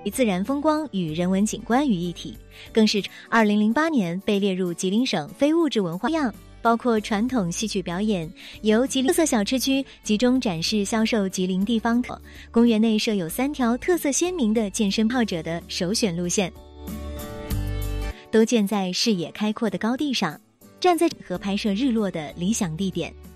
自然风光与人文景观于一体，更是2008年被列入吉林省非物质文化样，包括传统戏曲表演，由吉林特色小吃区集中展示销售吉林地方特。公园内设有3条特色鲜明的健身跑者的首选路线，都建在视野开阔的高地上，站在和拍摄日落的理想地点。